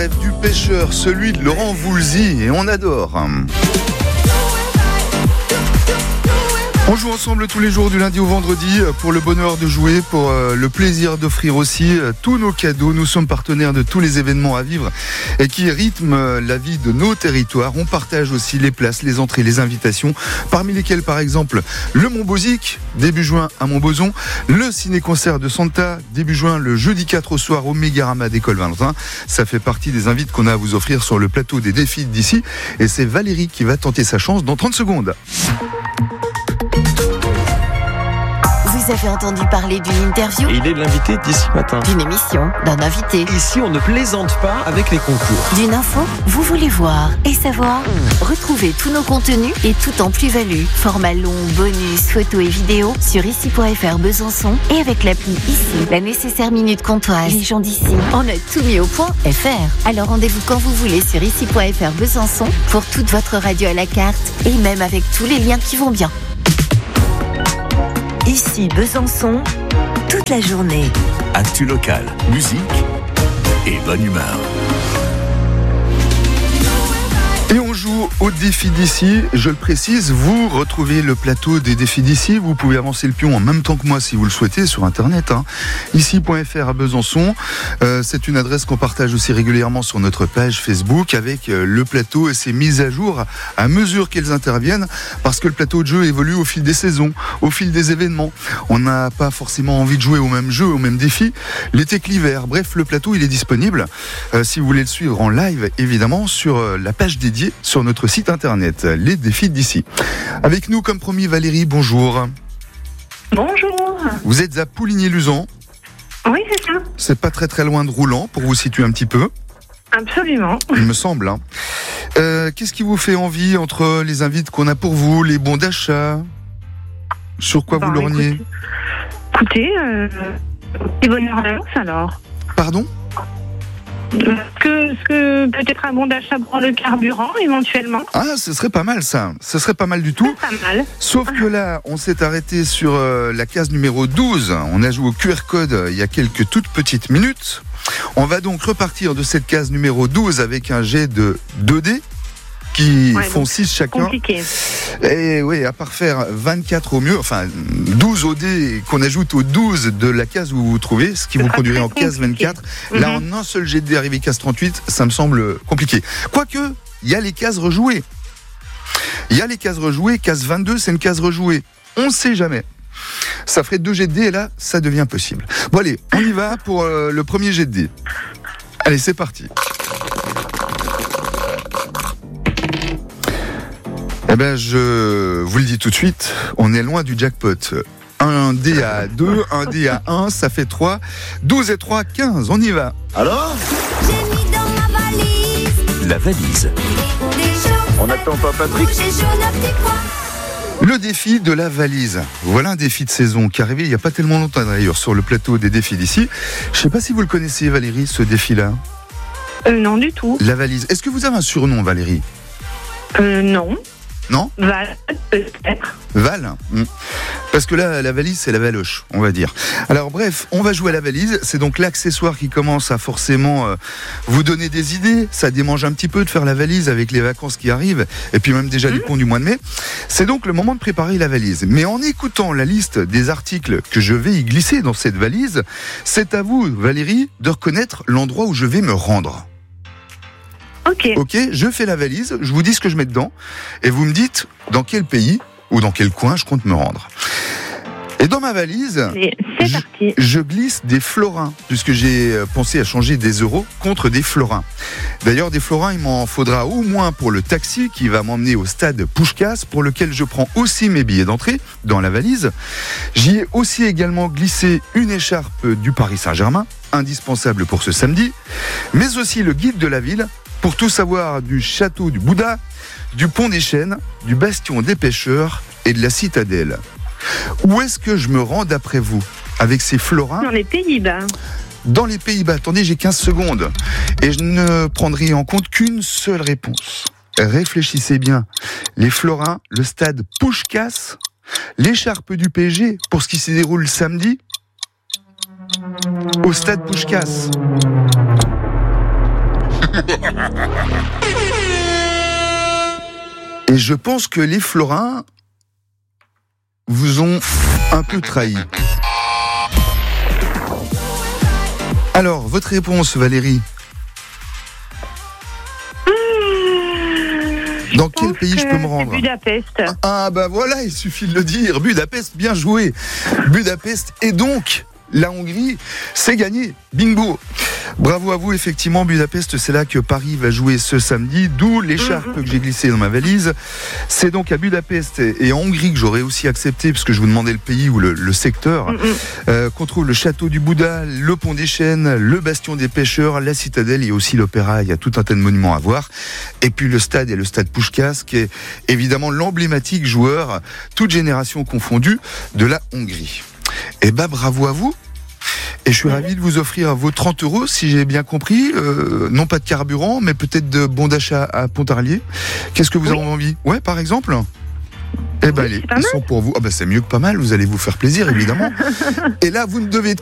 rêve du pêcheur, celui de Laurent Voulzy, et on adore. On joue ensemble tous les jours du lundi au vendredi pour le bonheur de jouer, pour le plaisir d'offrir aussi tous nos cadeaux. Nous sommes partenaires de tous les événements à vivre et qui rythment la vie de nos territoires. On partage aussi les places, les entrées, les invitations, parmi lesquelles par exemple le Montbosic, début juin à Montbozon, le ciné-concert de Santa, début juin le jeudi 4 au soir au Mégarama d'École Valentin. Ça fait partie des invites qu'on a à vous offrir sur le plateau des défis d'ici. Et c'est Valérie qui va tenter sa chance dans 30 secondes. Vous avez entendu parler d'une interview, Et il est l'invité d'ici matin. d'une émission, d'un invité, Ici, on ne plaisante pas avec les concours. d'une info. Vous voulez voir et savoir. Retrouvez tous nos contenus et tout en plus-value. Format long, bonus, photos et vidéos sur ici.fr Besançon et avec l'appli Ici. La nécessaire minute comptoise. Les gens d'ici. On a tout mis au point .fr. Alors rendez-vous quand vous voulez sur ici.fr Besançon pour toute votre radio à la carte et même avec tous les liens qui vont bien. Ici Besançon, toute la journée. Actu local, musique et bonne humeur. Et on joue au défi d'ici. Je le précise, vous retrouvez le plateau des défis d'ici. Vous pouvez avancer le pion en même temps que moi si vous le souhaitez sur internet. Ici.fr à Besançon. C'est une adresse qu'on partage aussi régulièrement sur notre page Facebook avec le plateau et ses mises à jour à mesure qu'elles interviennent, parce que le plateau de jeu évolue au fil des saisons, au fil des événements. On n'a pas forcément envie de jouer au même jeu, au même défi, l'été que l'hiver. Bref, le plateau il est disponible si vous voulez le suivre en live, évidemment, sur la page dédiée sur notre site internet, les défis d'ici. Avec nous, comme promis, Valérie, bonjour. Bonjour. Vous êtes à Pouligny-Luzon. Oui, c'est ça. C'est pas très très loin de Roulan, pour vous situer un petit peu, Absolument. il me semble. Qu'est-ce qui vous fait envie entre les invites qu'on a pour vous, les bons d'achat? Sur quoi vous lorgnez? Écoutez, c'est bonheur d'avance alors. Pardon? Est-ce que peut-être un bon d'achat pour le carburant éventuellement? Ah, ce serait pas mal ça. Ce serait pas mal du tout. Pas mal. Sauf que là, on s'est arrêté sur la case numéro 12. On a joué au QR code il y a quelques toutes petites minutes. On va donc repartir de cette case numéro 12 avec un jet de 2D qui font 6 chacun. Compliqué. Et oui, à part faire 24 au mieux, enfin 12 au dé qu'on ajoute aux 12 de la case où vous vous trouvez, ce qui vous conduirait en case 24. Là, en un seul jet de dé arrivé case 38, ça me semble compliqué. Quoique, il y a les cases rejouées. Il y a les cases rejouées, case 22, c'est une case rejouée. On ne sait jamais. Ça ferait 2 jets de dé et là, ça devient possible. Bon allez, on y va pour le premier jet de dé. Allez, c'est parti. Eh ben, je vous le dis tout de suite, on est loin du jackpot. Un dé à 2, un dé à 1, ça fait 3. 12 et 3, 15, on y va. Alors ? J'ai mis dans ma valise La valise. des choses. On n'attend pas Patrick ? J'ai jaune à petits pois. Le défi de la valise. Voilà un défi de saison qui est arrivé il n'y a pas tellement longtemps d'ailleurs sur le plateau des défis d'ici. Je ne sais pas si vous le connaissez, Valérie, ce défi-là. Non du tout. La valise. Est-ce que vous avez un surnom, Valérie? Non. Non? Val, peut-être. Val. Parce que là, la valise, c'est la valoche, on va dire. Alors bref, on va jouer à la valise. C'est donc l'accessoire qui commence à forcément vous donner des idées. Ça démange un petit peu de faire la valise avec les vacances qui arrivent. Et puis même déjà les ponts du mois de mai. C'est donc le moment de préparer la valise. Mais en écoutant la liste des articles que je vais y glisser dans cette valise, c'est à vous, Valérie, de reconnaître l'endroit où je vais me rendre. Ok, je fais la valise, je vous dis ce que je mets dedans, et vous me dites dans quel pays ou dans quel coin je compte me rendre. Et dans ma valise, c'est parti. Je glisse des florins, puisque j'ai pensé à changer des euros contre des florins. D'ailleurs, des florins, il m'en faudra au moins pour le taxi qui va m'emmener au stade Puskás, pour lequel je prends aussi mes billets d'entrée dans la valise. J'y ai aussi également glissé une écharpe du Paris Saint-Germain, indispensable pour ce samedi, mais aussi le guide de la ville, pour tout savoir du château du Bouddha, du pont des Chênes, du bastion des pêcheurs et de la citadelle. Où est-ce que je me rends d'après vous avec ces florins? Dans les Pays-Bas. Dans les Pays-Bas. Attendez, j'ai 15 secondes. Et je ne prendrai en compte qu'une seule réponse. Réfléchissez bien. Les florins, le stade Puskás, l'écharpe du PSG pour ce qui se déroule samedi au stade Puskás. Et je pense que les Florins vous ont un peu trahi. Alors, votre réponse, Valérie? Dans quel pays je peux me rendre? Budapest. Ah bah voilà, il suffit de le dire. Budapest, bien joué. Budapest et donc la Hongrie, c'est gagné. Bingo. Bravo à vous, effectivement, Budapest, c'est là que Paris va jouer ce samedi, d'où l'écharpe que j'ai glissée dans ma valise. C'est donc à Budapest et en Hongrie que j'aurais aussi accepté, puisque je vous demandais le pays ou le secteur, qu'on trouve le château du Bouddha, le pont des Chênes, le bastion des pêcheurs, la citadelle et aussi l'opéra. Il y a tout un tas de monuments à voir. Et puis le stade est le stade Puskás, qui est évidemment l'emblématique joueur, toute génération confondue, de la Hongrie. Eh ben, bravo à vous. Et je suis ravi de vous offrir vos 30 €, si j'ai bien compris. Non pas de carburant, mais peut-être de bons d'achat à Pontarlier. Qu'est-ce que vous avez envie? Ouais, par exemple? Eh ben, allez, ils sont pour vous. Ah ben, c'est mieux que pas mal, vous allez vous faire plaisir, évidemment. Et là, vous ne devez